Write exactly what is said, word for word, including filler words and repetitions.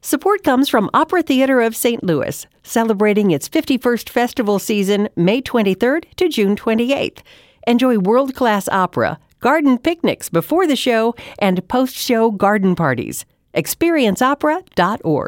Support comes from Opera Theater of Saint Louis, celebrating its fifty-first festival season May twenty-third to June twenty-eighth. Enjoy world-class opera, garden picnics before the show, and post-show garden parties. experience opera dot org.